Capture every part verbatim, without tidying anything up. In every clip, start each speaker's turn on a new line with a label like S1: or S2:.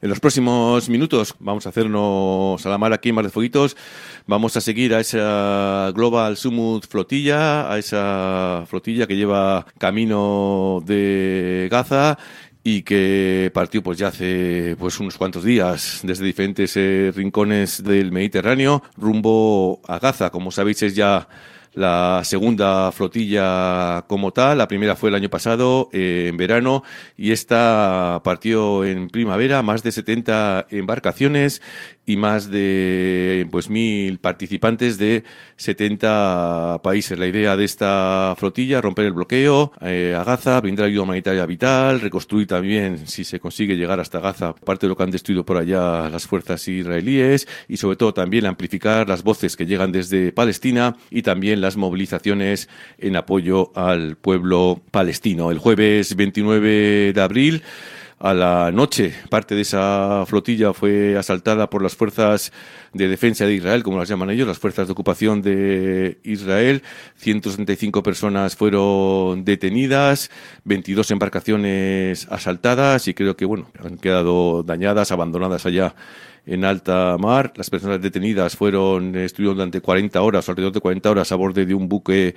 S1: En los próximos minutos vamos a hacernos a la mar aquí en Mar de Fueguitos. Vamos a seguir a esa Global Summit flotilla, a esa flotilla que lleva camino de Gaza y que partió pues ya hace pues unos cuantos días desde diferentes eh, rincones del Mediterráneo rumbo a Gaza. Como sabéis, es ya la segunda flotilla como tal. La primera fue el año pasado, eh, en verano, y esta partió en primavera, más de setenta embarcaciones y más de pues mil participantes de setenta países. La idea de esta flotilla, romper el bloqueo eh, a Gaza, brindar ayuda humanitaria vital, reconstruir también, si se consigue llegar hasta Gaza, parte de lo que han destruido por allá las fuerzas israelíes, y sobre todo también amplificar las voces que llegan desde Palestina y también las movilizaciones en apoyo al pueblo palestino. El jueves veintinueve de abril a la noche, parte de esa flotilla fue asaltada por las fuerzas de defensa de Israel, como las llaman ellos, las fuerzas de ocupación de Israel. ciento setenta y cinco personas fueron detenidas, veintidós embarcaciones asaltadas y creo que, bueno, han quedado dañadas, abandonadas allá en alta mar. Las personas detenidas fueron, estuvieron durante cuarenta horas, alrededor de cuarenta horas, a bordo de un buque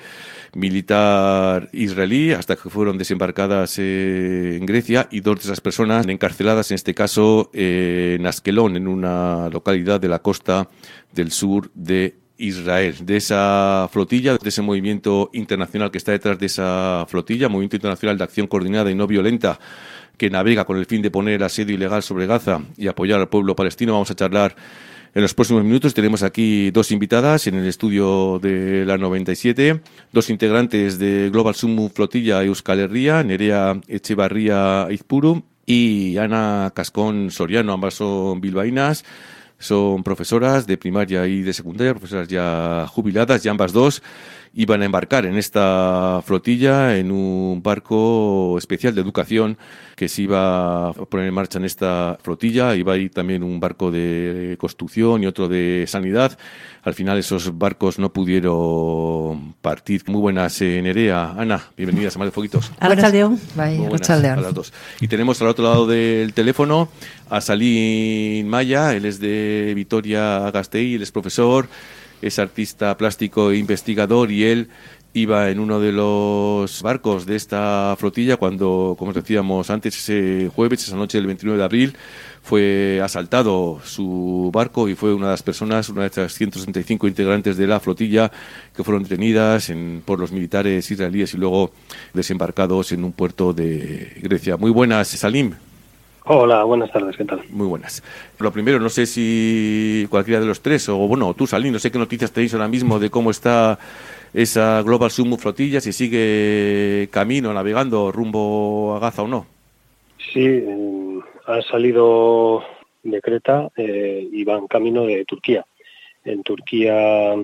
S1: militar israelí, hasta que fueron desembarcadas eh, en Grecia, y dos de esas personas encarceladas, en este caso eh, en Askelón, en una localidad de la costa del sur de Israel. De esa flotilla, de ese movimiento internacional que está detrás de esa flotilla, Movimiento Internacional de Acción Coordinada y No Violenta, que navega con el fin de poner asedio ilegal sobre Gaza y apoyar al pueblo palestino. Vamos a charlar en los próximos minutos. Tenemos aquí dos invitadas en el estudio de la noventa y siete, dos integrantes de Global Summit Flotilla Euskal Herria, Nerea Echevarría Izpuru y Ana Cascón Soriano. Ambas son bilbaínas, son profesoras de primaria y de secundaria, profesoras ya jubiladas, y ambas dos iban a embarcar en esta flotilla en un barco especial de educación que se iba a poner en marcha en esta flotilla. Iba a ir también un barco de construcción y otro de sanidad. Al final esos barcos no pudieron partir. Muy buenas, eh, Nerea, Ana, bienvenidas a Mar de Fueguitos.
S2: Arratsaldeon.
S1: Muy buenas a las dos. Y tenemos al otro lado del teléfono a Salim Maya. Él es de Vitoria-Gasteiz, él es profesor, es artista plástico e investigador, y él iba en uno de los barcos de esta flotilla cuando, como decíamos antes, ese jueves, esa noche del veintinueve de abril, fue asaltado su barco y fue una de las personas, una de estas ciento sesenta y cinco integrantes de la flotilla que fueron detenidas en, por los militares israelíes y luego desembarcados en un puerto de Grecia. Muy buenas, Salim.
S3: Hola, buenas tardes, ¿qué tal?
S1: Muy buenas. Lo primero, no sé si cualquiera de los tres, o bueno, tú, Salim, no sé qué noticias tenéis ahora mismo de cómo está esa Global Summit flotilla, si sigue camino, navegando rumbo a Gaza o no.
S3: Sí, eh, han salido de Creta eh, y van camino de Turquía. En Turquía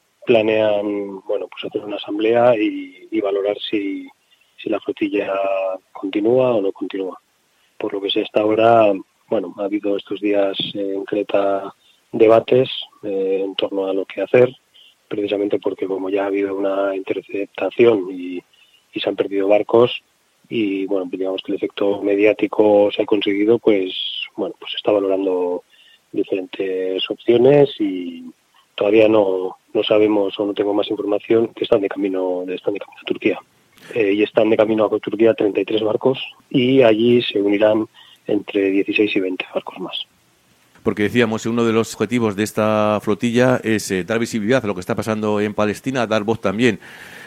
S3: planean, bueno, pues hacer una asamblea y, y valorar si, si la flotilla continúa o no continúa. Por lo que sé hasta ahora, bueno, ha habido estos días en Creta debates eh, en torno a lo que hacer, precisamente porque como ya ha habido una interceptación y, y se han perdido barcos y, bueno, digamos que el efecto mediático se ha conseguido, pues, bueno, pues se está valorando diferentes opciones y todavía no, no sabemos o no tengo más información que están de camino, están de camino a Turquía. Eh, y están de camino a Turquía treinta y tres barcos y allí se unirán entre dieciséis y veinte barcos más.
S1: Porque decíamos, uno de los objetivos de esta flotilla es eh, dar visibilidad a lo que está pasando en Palestina, dar voz también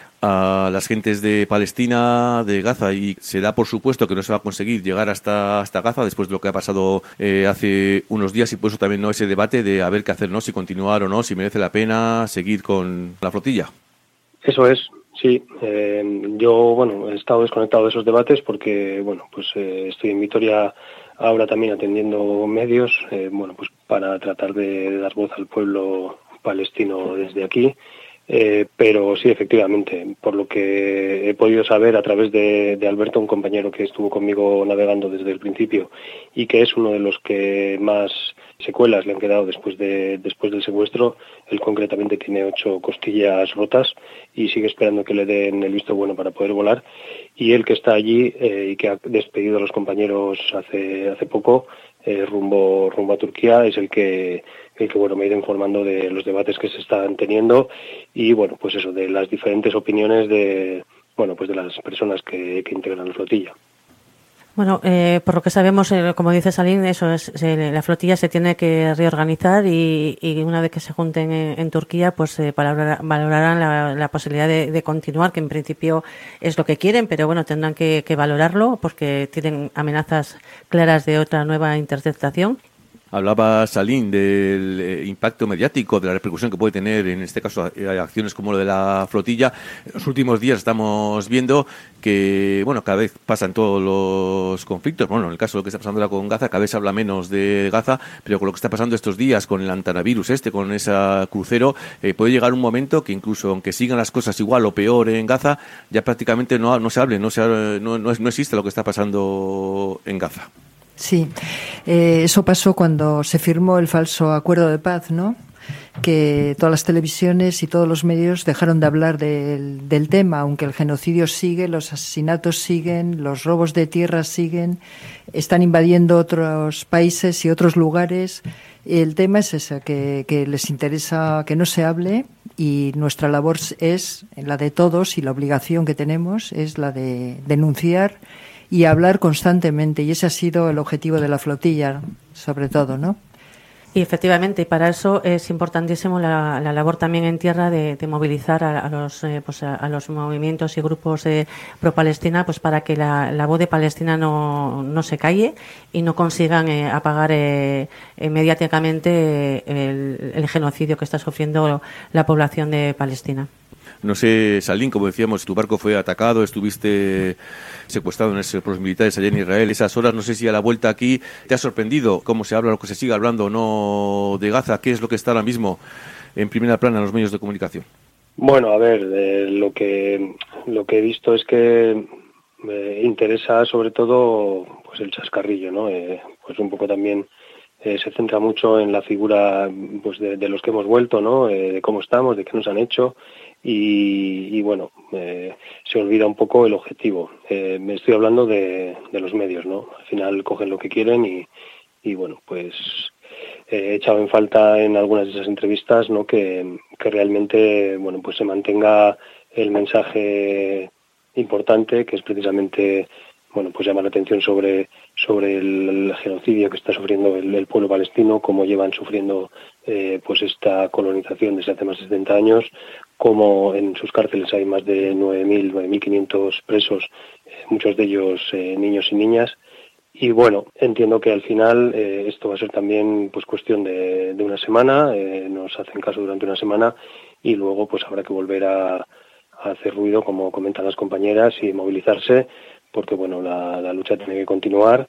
S1: a las gentes de Palestina, de Gaza, y se da por supuesto que no se va a conseguir llegar hasta, hasta Gaza después de lo que ha pasado eh, hace unos días, y por eso también no ese debate de a ver qué hacer, ¿no? Si continuar o no, si merece la pena seguir con la flotilla.
S3: Eso es. Sí, eh, yo bueno he estado desconectado de esos debates porque bueno pues eh, estoy en Vitoria ahora también atendiendo medios, eh, bueno pues para tratar de, de dar voz al pueblo palestino desde aquí, eh, pero sí, efectivamente, por lo que he podido saber a través de, de Alberto, un compañero que estuvo conmigo navegando desde el principio y que es uno de los que más secuelas le han quedado después de después del secuestro. Él concretamente tiene ocho costillas rotas y sigue esperando que le den el visto bueno para poder volar. y el que está allí eh, y que ha despedido a los compañeros hace hace poco eh, rumbo rumbo a Turquía es el que el que bueno me ha ido informando de los debates que se están teniendo y bueno pues eso de las diferentes opiniones de bueno pues de las personas que, que integran la flotilla.
S2: Bueno, eh, por lo que sabemos, eh, como dice Salim, eso es, eh, la flotilla se tiene que reorganizar y, y una vez que se junten en, en Turquía, pues eh, valorarán, valorarán la, la posibilidad de, de continuar, que en principio es lo que quieren, pero bueno, tendrán que, que valorarlo porque tienen amenazas claras de otra nueva interceptación.
S1: Hablaba Salim del eh, impacto mediático, de la repercusión que puede tener, en este caso, eh, acciones como lo de la flotilla. En los últimos días estamos viendo que, bueno, cada vez pasan todos los conflictos. Bueno, en el caso de lo que está pasando ahora con Gaza, cada vez se habla menos de Gaza, pero con lo que está pasando estos días, con el antanavirus este, con ese crucero, eh, puede llegar un momento que incluso, aunque sigan las cosas igual o peor en Gaza, ya prácticamente no, no se hable, no, se, no, no, no existe lo que está pasando en Gaza.
S4: Sí, eh, eso pasó cuando se firmó el falso acuerdo de paz, ¿no? Que todas las televisiones y todos los medios dejaron de hablar del, del tema, aunque el genocidio sigue, los asesinatos siguen, los robos de tierras siguen, están invadiendo otros países y otros lugares. El tema es ese, que, que les interesa que no se hable y nuestra labor es, la de todos y la obligación que tenemos es la de denunciar y hablar constantemente, y ese ha sido el objetivo de la flotilla, sobre todo, ¿no?
S2: Y efectivamente, y para eso es importantísimo la, la labor también en tierra de, de movilizar a, a los eh, pues a, a los movimientos y grupos eh, pro-Palestina, pues para que la, la voz de Palestina no, no se calle y no consigan eh, apagar eh, eh, mediáticamente el, el genocidio que está sufriendo la población de Palestina.
S1: No sé, Salim, como decíamos, tu barco fue atacado, estuviste secuestrado en esos pueblos militares allá en Israel. Esas horas, no sé si a la vuelta aquí te ha sorprendido cómo se habla, lo que se sigue hablando o no de Gaza. ¿Qué es lo que está ahora mismo en primera plana en los medios de comunicación?
S3: Bueno, a ver, eh, lo que lo que he visto es que me interesa sobre todo pues el chascarrillo, ¿no? Eh, pues un poco también eh, se centra mucho en la figura pues de, de los que hemos vuelto, ¿no? Eh, de cómo estamos, de qué nos han hecho. Y, y bueno, eh, se olvida un poco el objetivo. Eh, me estoy hablando de, de los medios, ¿no? Al final cogen lo que quieren y, y bueno, pues eh, he echado en falta en algunas de esas entrevistas, ¿no? Que, que realmente, bueno, pues se mantenga el mensaje importante, que es precisamente, bueno, pues llamar la atención sobre sobre el, el genocidio que está sufriendo el, el pueblo palestino, cómo llevan sufriendo eh, pues esta colonización desde hace más de setenta años, cómo en sus cárceles hay más de nueve mil, nueve mil quinientos presos, eh, muchos de ellos eh, niños y niñas. Y bueno, entiendo que al final eh, esto va a ser también pues cuestión de, de una semana, eh, nos hacen caso durante una semana y luego pues habrá que volver a, a hacer ruido, como comentan las compañeras, y movilizarse, porque bueno, la, la lucha tiene que continuar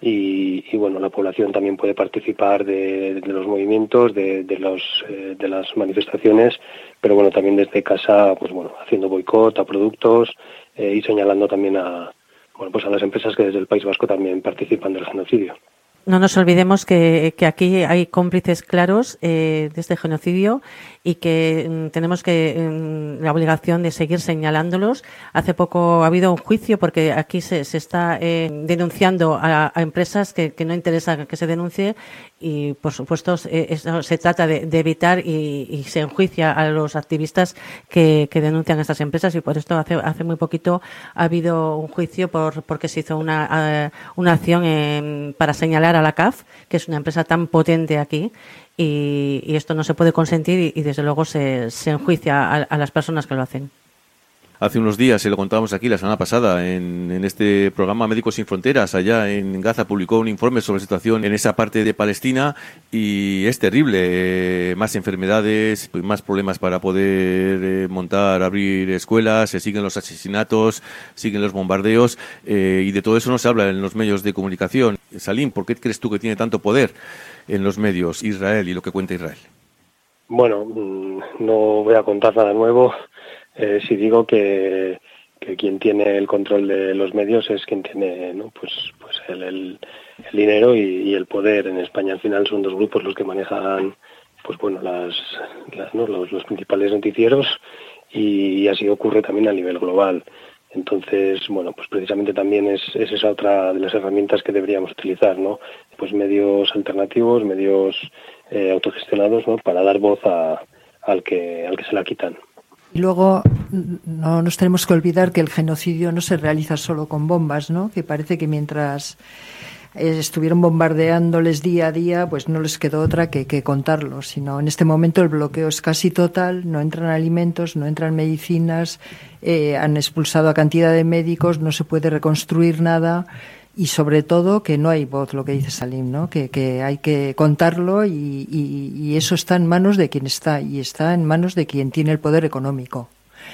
S3: y, y bueno, la población también puede participar de, de los movimientos, de, de los eh, de las manifestaciones, pero bueno, también desde casa, pues bueno, haciendo boicot a productos eh, y señalando también a bueno, pues a las empresas que desde el País Vasco también participan del genocidio.
S2: No nos olvidemos que, que aquí hay cómplices claros eh, de este genocidio y que mm, tenemos que mm, la obligación de seguir señalándolos. Hace poco ha habido un juicio porque aquí se, se está eh, denunciando a, a empresas que, que no interesa que se denuncie y, por supuesto, eh, eso se trata de, de evitar y, y se enjuicia a los activistas que, que denuncian a estas empresas y por esto hace, hace muy poquito ha habido un juicio por porque se hizo una, uh, una acción eh, para señalar a la C A F, que es una empresa tan potente aquí, y, y esto no se puede consentir y, y desde luego se, se enjuicia a, a las personas que lo hacen.
S1: Hace unos días, se lo contábamos aquí la semana pasada, en, en este programa Médicos Sin Fronteras, allá en Gaza, publicó un informe sobre la situación en esa parte de Palestina y es terrible. Eh, más enfermedades, más problemas para poder eh, montar, abrir escuelas, se siguen los asesinatos, siguen los bombardeos eh, y de todo eso no se habla en los medios de comunicación. Salim, ¿por qué crees tú que tiene tanto poder en los medios Israel y lo que cuenta Israel?
S3: Bueno, no voy a contar nada nuevo. Eh, si digo que, que quien tiene el control de los medios es quien tiene, ¿no? pues pues el, el, el dinero y, y el poder. En España al final son dos grupos los que manejan pues bueno las, las ¿no? los, los principales noticieros y, y así ocurre también a nivel global. Entonces, bueno, pues precisamente también es, es esa otra de las herramientas que deberíamos utilizar, ¿no? Pues medios alternativos, medios eh, autogestionados, ¿no? Para dar voz a, al que al que se la quitan.
S4: Y luego no nos tenemos que olvidar que el genocidio no se realiza solo con bombas, ¿no? Que parece que mientras estuvieron bombardeándoles día a día, pues no les quedó otra que, que contarlo, sino en este momento el bloqueo es casi total, no entran alimentos, no entran medicinas, eh, han expulsado a cantidad de médicos, no se puede reconstruir nada y sobre todo que no hay voz, lo que dice Salim, ¿no? Que, que hay que contarlo y, y, y eso está en manos de quien está y está en manos de quien tiene el poder económico.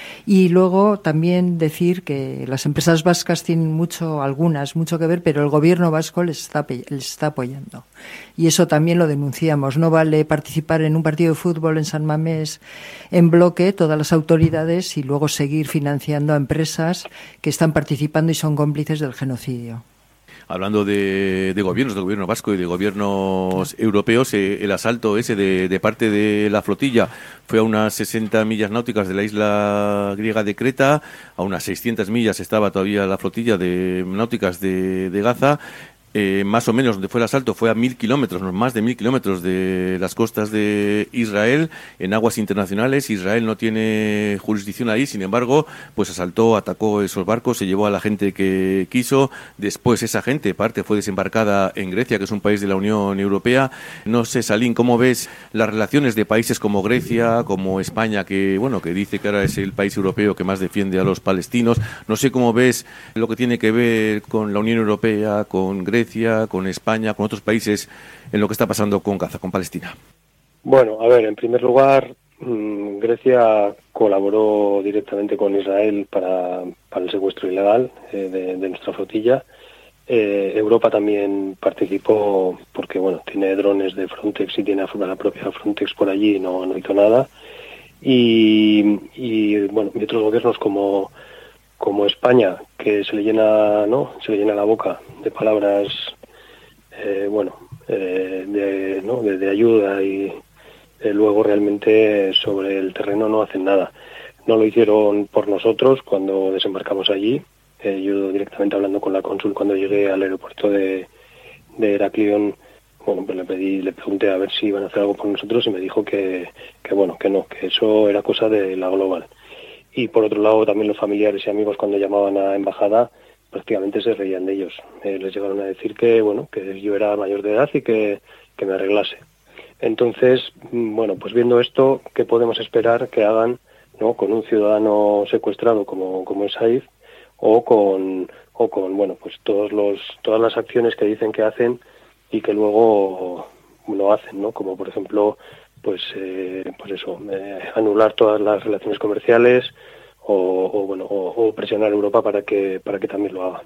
S4: Y luego también decir que las empresas vascas tienen mucho, algunas, mucho que ver, pero el gobierno vasco les está, les está apoyando. Y eso también lo denunciamos. No vale participar en un partido de fútbol en San Mamés en bloque, todas las autoridades, y luego seguir financiando a empresas que están participando y son cómplices del genocidio.
S1: Hablando de, de gobiernos, del gobierno vasco y de gobiernos europeos, eh, el asalto ese de, de parte de la flotilla fue a unas sesenta millas náuticas de la isla griega de Creta, a unas seiscientas millas estaba todavía la flotilla de náuticas de, de Gaza. Eh, más o menos donde fue el asalto fue a mil kilómetros, más de mil kilómetros de las costas de Israel, en aguas internacionales. Israel no tiene jurisdicción ahí, sin embargo, pues asaltó, atacó esos barcos, se llevó a la gente que quiso. Después esa gente, parte, fue desembarcada en Grecia, que es un país de la Unión Europea. No sé, Salim, ¿cómo ves las relaciones de países como Grecia, como España, que bueno, que dice que ahora es el país europeo que más defiende a los palestinos? No sé cómo ves lo que tiene que ver con la Unión Europea, con Grecia, con España, con otros países en lo que está pasando con Gaza, con Palestina.
S3: Bueno, a ver, en primer lugar, mmm, Grecia colaboró directamente con Israel para, para el secuestro ilegal eh, de, de nuestra flotilla. Eh, Europa también participó porque, bueno, tiene drones de Frontex y tiene a la propia Frontex por allí y no, no hizo nada. Y, y bueno, y otros gobiernos como como España, que se le llena, ¿no? Se le llena la boca de palabras, eh, bueno, eh, de, ¿no? de, de ayuda y eh, luego realmente sobre el terreno no hacen nada. No lo hicieron por nosotros cuando desembarcamos allí. Eh, yo directamente hablando con la cónsul cuando llegué al aeropuerto de, de Heraclión, bueno, pues le pedí, le pregunté a ver si iban a hacer algo por nosotros y me dijo que, que bueno, que no, que eso era cosa de la Global. Y por otro lado también los familiares y amigos cuando llamaban a embajada prácticamente se reían de ellos. Eh, les llegaron a decir que bueno que yo era mayor de edad y que, que me arreglase. Entonces, bueno, pues viendo esto, ¿qué podemos esperar que hagan, ¿no? Con un ciudadano secuestrado como, como es Saif o con o con bueno pues todos los todas las acciones que dicen que hacen y que luego no hacen, ¿no? Como por ejemplo pues eh, pues eso, eh, anular todas las relaciones comerciales o, o bueno o, o presionar a Europa para que para que también lo haga.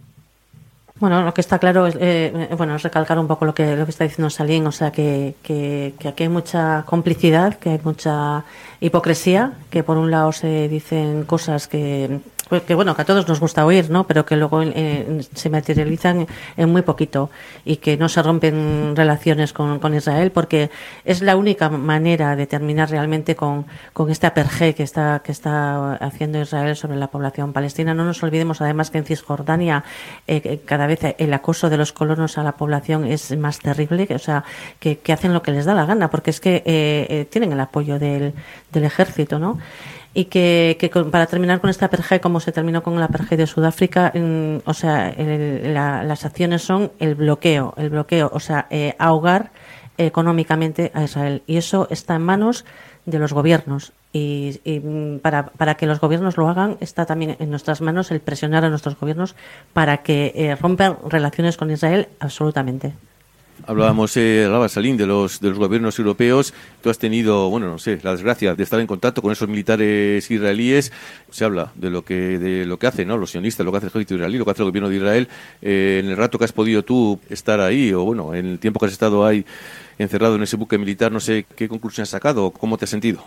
S2: Bueno, lo que está claro es eh, bueno es recalcar un poco lo que lo que está diciendo Salim, o sea que, que, que aquí hay mucha complicidad, que hay mucha hipocresía, que por un lado se dicen cosas que que bueno, que a todos nos gusta oír, ¿no? Pero que luego eh, se materializan en muy poquito y que no se rompen relaciones con, con Israel, porque es la única manera de terminar realmente con, con este apartheid que está que está haciendo Israel sobre la población palestina. No nos olvidemos además que en Cisjordania eh, cada vez el acoso de los colonos a la población es más terrible, o sea, que, que hacen lo que les da la gana, porque es que eh, eh, tienen el apoyo del, del ejército, ¿no? Y que, que con, para terminar con esta apartheid, como se terminó con la apartheid de Sudáfrica, mm, o sea, el, la, las acciones son el bloqueo, el bloqueo, o sea, eh, ahogar económicamente a Israel. Y eso está en manos de los gobiernos. Y, y para, para que los gobiernos lo hagan, está también en nuestras manos el presionar a nuestros gobiernos para que eh, rompan relaciones con Israel absolutamente.
S1: Hablábamos, eh, hablaba Salim, de los de los gobiernos europeos. Tú has tenido, bueno, no sé, la desgracia de estar en contacto con esos militares israelíes. Se habla de lo que de lo que hacen, ¿no? Los sionistas, lo que hace el ejército israelí, lo que hace el gobierno de Israel. Eh, en el rato que has podido tú estar ahí, o bueno, en el tiempo que has estado ahí encerrado en ese buque militar, no sé qué conclusión has sacado, ¿cómo te has sentido?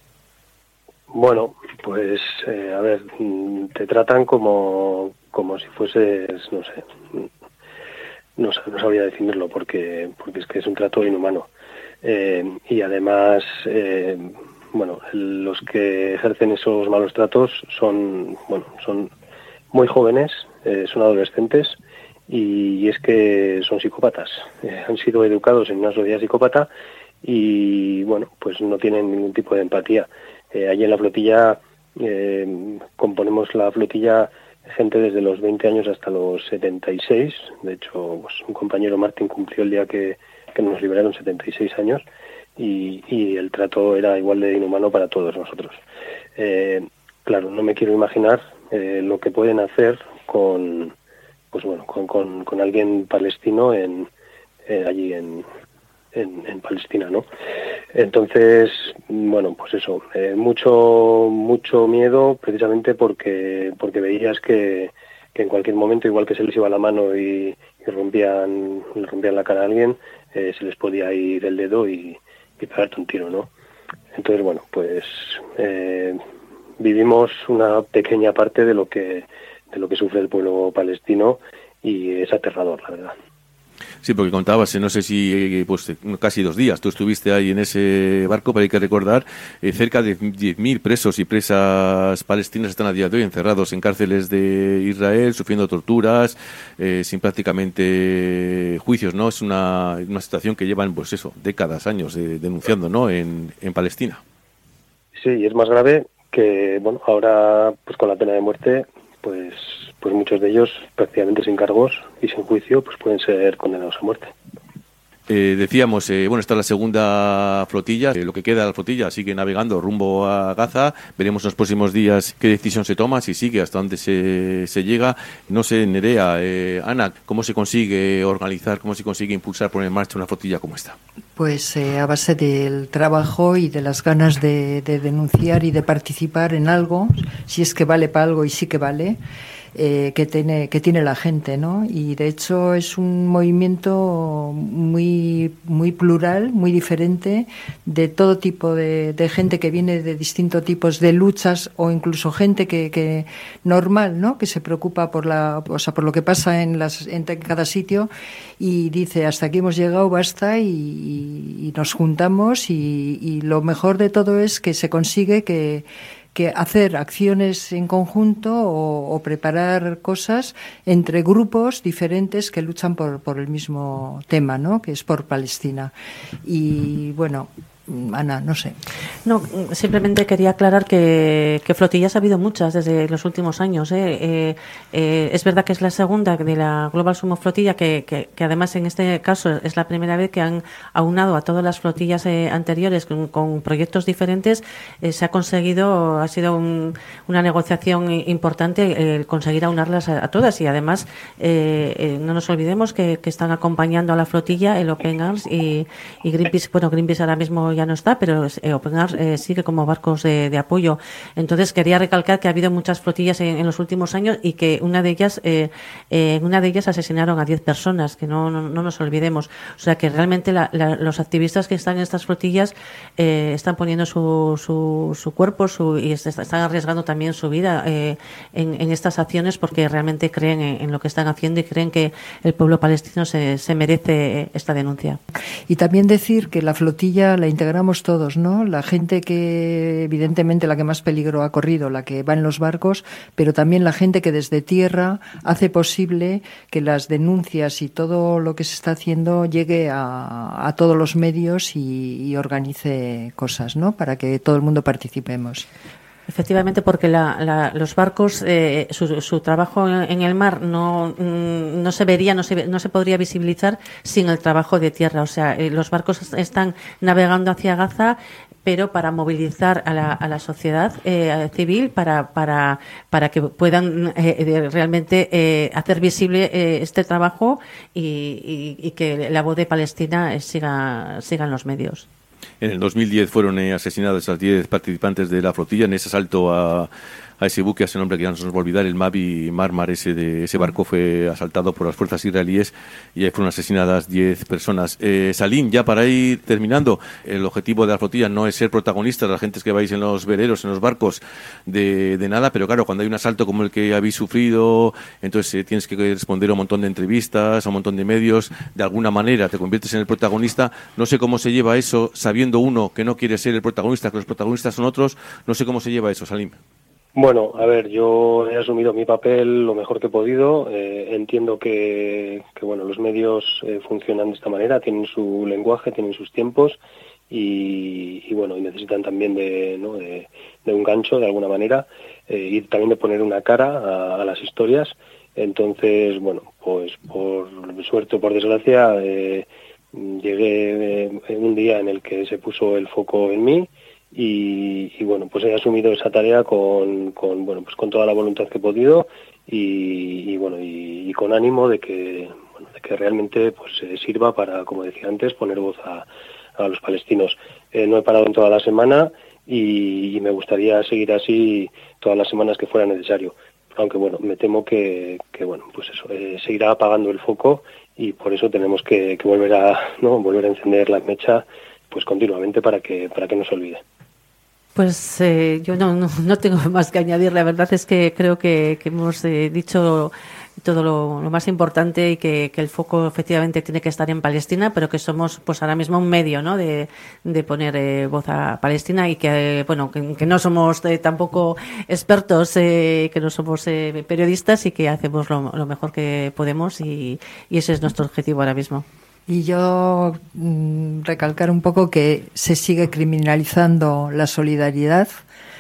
S3: Bueno, pues eh, a ver, te tratan como como si fueses, no sé. No, no sabría definirlo porque porque es que es un trato inhumano eh, y además eh, bueno los que ejercen esos malos tratos son bueno son muy jóvenes, eh, son adolescentes, y es que son psicópatas. Eh, han sido educados en una sociedad psicópata y, bueno, pues no tienen ningún tipo de empatía. Eh, allí en la flotilla, eh, componemos la flotilla gente desde los veinte años hasta los setenta y seis. De hecho, pues, un compañero, Martín, cumplió el día que, que nos liberaron setenta y seis años, y, y el trato era igual de inhumano para todos nosotros. Eh, claro, no me quiero imaginar eh, lo que pueden hacer con, pues bueno, con, con, con alguien palestino en eh, allí en, en, en Palestina, ¿no? Entonces, bueno, pues eso, eh, mucho mucho miedo, precisamente porque porque veías que, que en cualquier momento, igual que se les iba la mano y, y rompían le rompían la cara a alguien, eh, se les podía ir el dedo y, y pegarte un tiro, ¿no? Entonces, bueno, pues eh, vivimos una pequeña parte de lo que de lo que sufre el pueblo palestino, y es aterrador, la verdad.
S1: Sí, porque contabas, no sé si pues casi dos días, tú estuviste ahí en ese barco, pero hay que recordar, eh, cerca de diez mil presos y presas palestinas están a día de hoy encerrados en cárceles de Israel, sufriendo torturas, eh, sin prácticamente juicios, ¿no? Es una, una situación que llevan, pues eso, décadas, años eh, denunciando, ¿no?, en, en Palestina.
S3: Sí, y es más grave que, bueno, ahora pues con la pena de muerte, pues pues muchos de ellos prácticamente sin cargos y sin juicio pues pueden ser condenados a muerte.
S1: Eh, decíamos, eh, bueno, está la segunda flotilla, eh, lo que queda de la flotilla sigue navegando rumbo a Gaza. Veremos en los próximos días qué decisión se toma, si sigue, hasta dónde se, se llega. No sé, Nerea, eh, Ana, ¿cómo se consigue organizar, cómo se consigue impulsar, poner en marcha una flotilla como esta?
S4: Pues eh, a base del trabajo y de las ganas de, de denunciar y de participar en algo, si es que vale para algo, y sí que vale. Eh, que tiene que tiene la gente, ¿no? Y de hecho es un movimiento muy muy plural, muy diferente, de todo tipo de, de gente que viene de distintos tipos de luchas, o incluso gente que, que normal, ¿no? Que se preocupa por la, o sea, por lo que pasa en las en cada sitio, y dice, hasta aquí hemos llegado, basta, y, y, y nos juntamos, y, y lo mejor de todo es que se consigue que que hacer acciones en conjunto o, o preparar cosas entre grupos diferentes que luchan por, por el mismo tema, ¿no? Que es por Palestina. Y bueno, Ana, no sé.
S2: No, simplemente quería aclarar que, que flotillas ha habido muchas desde los últimos años. ¿eh? Eh, eh, es verdad que es la segunda de la Global Summit Flotilla, que, que, que además en este caso es la primera vez que han aunado a todas las flotillas eh, anteriores con, con proyectos diferentes. Eh, se ha conseguido, ha sido un, una negociación importante el conseguir aunarlas a, a todas, y además eh, eh, no nos olvidemos que, que están acompañando a la flotilla el Open Arms y, y Greenpeace. Bueno, Greenpeace ahora mismo ya no está, pero eh, Open Arms eh, sigue como barcos de, de apoyo. Entonces quería recalcar que ha habido muchas flotillas en, en los últimos años, y que una de ellas eh, eh, una de ellas asesinaron a diez personas, que no, no, no nos olvidemos. O sea que realmente la, la, los activistas que están en estas flotillas eh, están poniendo su, su, su cuerpo su, y están arriesgando también su vida eh, en, en estas acciones, porque realmente creen en, en lo que están haciendo y creen que el pueblo palestino se, se merece esta denuncia.
S4: Y también decir que la flotilla la integramos todos, ¿no? La gente que, evidentemente, la que más peligro ha corrido, la que va en los barcos, pero también la gente que desde tierra hace posible que las denuncias y todo lo que se está haciendo llegue a, a todos los medios y, y organice cosas, ¿no? Para que todo el mundo participemos.
S2: Efectivamente, porque la, la, los barcos, eh, su, su trabajo en el mar no, no se vería, no se, no se podría visibilizar sin el trabajo de tierra. O sea, eh, los barcos están navegando hacia Gaza, pero para movilizar a la, a la sociedad eh, civil, para, para, para que puedan eh, realmente eh, hacer visible eh, este trabajo y, y, y que la voz de Palestina eh, siga, siga en los medios.
S1: En el dos mil diez fueron eh, asesinados esas diez participantes de la flotilla en ese asalto a, a ese buque, a ese nombre que ya no se nos va a olvidar, el Mavi Marmar. Ese, de, ese barco fue asaltado por las fuerzas israelíes y ahí fueron asesinadas diez personas. Eh, Salim, ya para ir terminando, el objetivo de la flotilla no es ser protagonistas, la gente que vais en los veleros, en los barcos, de, de nada, pero claro, cuando hay un asalto como el que habéis sufrido, entonces eh, tienes que responder a un montón de entrevistas, a un montón de medios, de alguna manera te conviertes en el protagonista. No sé cómo se lleva eso, sabiendo uno que no quiere ser el protagonista, que los protagonistas son otros. No sé cómo se lleva eso, Salim.
S3: Bueno, a ver, yo he asumido mi papel lo mejor que he podido. Eh, entiendo que, que, bueno, los medios eh, funcionan de esta manera, tienen su lenguaje, tienen sus tiempos y, y bueno, y necesitan también de, ¿no? de, de un gancho de alguna manera eh, y también de poner una cara a, a las historias. Entonces, bueno, pues por suerte o por desgracia eh, llegué eh, un día en el que se puso el foco en mí. Y, y bueno, pues he asumido esa tarea con, con bueno pues con toda la voluntad que he podido y, y bueno y, y con ánimo de que bueno, de que realmente pues eh, sirva para, como decía antes, poner voz a, a los palestinos. Eh, no he parado en toda la semana y, y me gustaría seguir así todas las semanas que fuera necesario, aunque bueno, me temo que, que bueno pues eso eh, seguirá apagando el foco y por eso tenemos que, que volver a no volver a encender la mecha pues continuamente para que para que no se olvide.
S2: Pues eh, yo no, no, no tengo más que añadir. La verdad es que creo que, que hemos eh, dicho todo lo, lo más importante y que, que el foco efectivamente tiene que estar en Palestina, pero que somos pues ahora mismo un medio, ¿no? de, de poner eh, voz a Palestina y que, eh, bueno, que, que no somos eh, tampoco expertos, eh, que no somos eh, periodistas y que hacemos lo, lo mejor que podemos y, y ese es nuestro objetivo ahora mismo.
S4: Y yo mmm, recalcar un poco que se sigue criminalizando la solidaridad.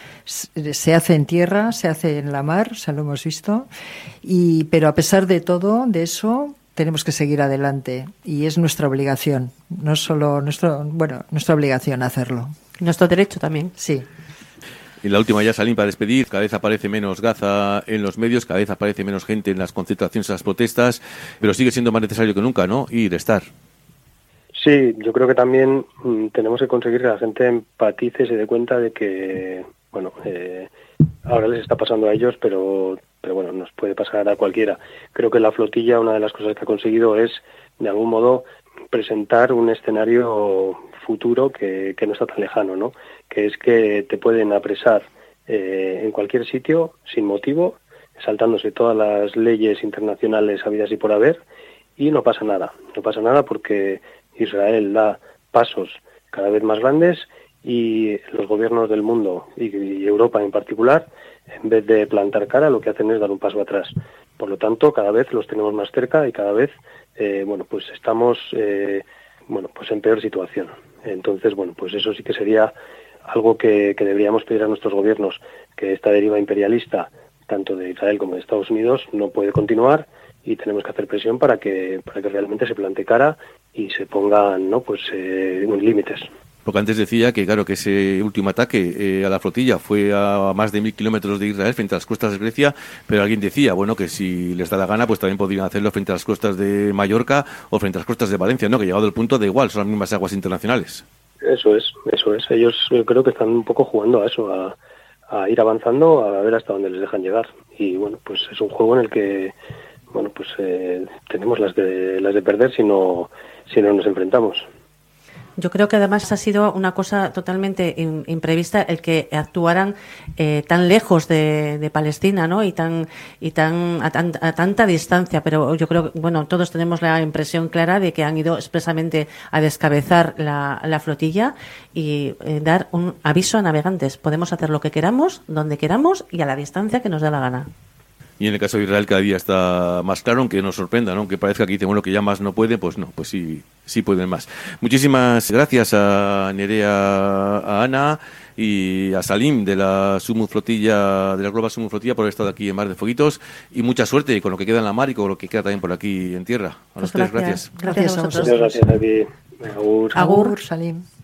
S4: Se hace en tierra, se hace en la mar, o sea, lo hemos visto. Y, pero a pesar de todo, de eso, tenemos que seguir adelante. Y es nuestra obligación, no solo nuestro, bueno, nuestra obligación hacerlo.
S2: Nuestro derecho también.
S4: Sí.
S1: Y la última ya, Salim, para despedir. Cada vez aparece menos Gaza en los medios, cada vez aparece menos gente en las concentraciones, en las protestas, pero sigue siendo más necesario que nunca, ¿no? Ir, estar.
S3: Sí, yo creo que también mmm, tenemos que conseguir que la gente empatice y se dé cuenta de que, bueno, eh, ahora les está pasando a ellos, pero, pero bueno, nos puede pasar a cualquiera. Creo que la flotilla, una de las cosas que ha conseguido es, de algún modo, presentar un escenario futuro que, que no está tan lejano, ¿no? Que es que te pueden apresar eh, en cualquier sitio, sin motivo, saltándose todas las leyes internacionales habidas y por haber, y no pasa nada. No pasa nada porque Israel da pasos cada vez más grandes y los gobiernos del mundo, y, y Europa en particular, en vez de plantar cara, lo que hacen es dar un paso atrás. Por lo tanto, cada vez los tenemos más cerca y cada vez, eh, bueno, pues estamos, eh, bueno, pues en peor situación. Entonces, bueno, pues eso sí que sería algo que, que deberíamos pedir a nuestros gobiernos, que esta deriva imperialista, tanto de Israel como de Estados Unidos, no puede continuar y tenemos que hacer presión para que para que realmente se plante cara y se pongan, ¿no? pues eh, límites.
S1: Porque antes decía que, claro, que ese último ataque eh, a la flotilla fue a más de mil kilómetros de Israel frente a las costas de Grecia, pero alguien decía, bueno, que si les da la gana, pues también podrían hacerlo frente a las costas de Mallorca o frente a las costas de Valencia, ¿no? Que llegado al punto da igual, son las mismas aguas internacionales.
S3: Eso es, eso es. Ellos yo creo que están un poco jugando a eso, a, a ir avanzando, a ver hasta dónde les dejan llegar. Y bueno, pues es un juego en el que, bueno, pues eh, tenemos las de las de perder si no si no nos enfrentamos.
S2: Yo creo que además ha sido una cosa totalmente in, imprevista el que actuaran eh, tan lejos de, de Palestina, ¿no? Y tan y tan a, tan a tanta distancia. Pero yo creo que, bueno, todos tenemos la impresión clara de que han ido expresamente a descabezar la, la flotilla y eh, dar un aviso a navegantes. Podemos hacer lo que queramos, donde queramos y a la distancia que nos dé la gana.
S1: Y en el caso de Israel cada día está más claro, aunque nos sorprenda, ¿no? Aunque parezca que dicen, bueno, que ya más no pueden, pues no, pues sí, sí pueden más. Muchísimas gracias a Nerea, a Ana y a Salim de la Sumud Flotilla, de la Global Sumud Flotilla por haber estado aquí en Mar de Fueguitos y mucha suerte con lo que queda en la mar y con lo que queda también por aquí en tierra. A
S2: Pues
S1: los tres,
S2: gracias.
S1: gracias.
S2: Gracias a vosotros.
S3: Muchas gracias a ti. Agur.
S2: Agur.
S4: Agur, Salim.